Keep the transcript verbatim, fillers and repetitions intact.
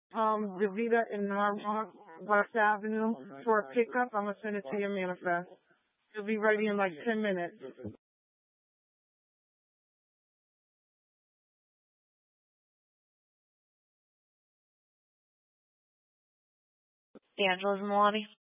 Um, Davita in Norwalk, West Avenue for a pickup. I'm gonna send it to your manifest. It'll be ready in like ten minutes. D'Angelo Milani.